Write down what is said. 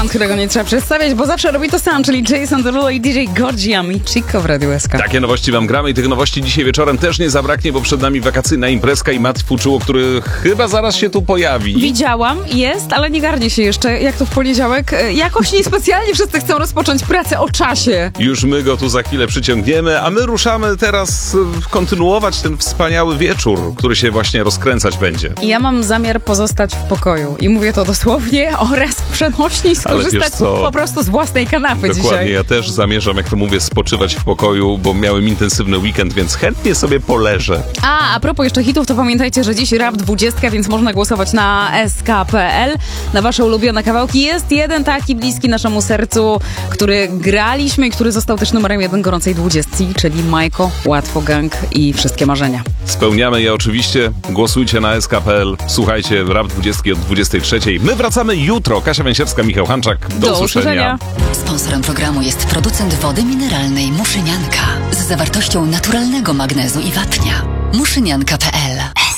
którego nie trzeba przedstawiać, bo zawsze robi to sam, czyli Jason Derulo i DJ Gorgia i Chico w Radiu SK. Takie nowości wam gramy i tych nowości dzisiaj wieczorem też nie zabraknie, bo przed nami wakacyjna imprezka i Matt Fuczuło, który chyba zaraz się tu pojawi. Widziałam, jest, ale nie garnie się jeszcze, jak to w poniedziałek. Jakoś niespecjalnie wszyscy chcą rozpocząć pracę o czasie. Już my go tu za chwilę przyciągniemy, a my ruszamy teraz kontynuować ten wspaniały wieczór, który się właśnie rozkręcać będzie. Ja mam zamiar pozostać w pokoju i mówię to dosłownie oraz w przenośni skorzystać po prostu z własnej kanapy Dokładnie, dzisiaj. ja też zamierzam, jak to mówię, spoczywać w pokoju, bo miałem intensywny weekend, więc chętnie sobie poleżę. A propos jeszcze hitów, to pamiętajcie, że dziś Rap 20, więc można głosować na sk.pl na wasze ulubione kawałki. Jest jeden taki bliski naszemu sercu, który graliśmy i który został też numerem 1 gorącej 20, czyli Majko, Łatwo Gang i Wszystkie Marzenia. Spełniamy je oczywiście. Głosujcie na sk.pl. Słuchajcie Rap 20 od 23. My wracamy jutro. Kasia Węsierska, Michał Hanczak. Do usłyszenia. Sponsorem programu jest producent wody mineralnej Muszynianka z zawartością naturalnego magnezu i wapnia. Muszynianka.pl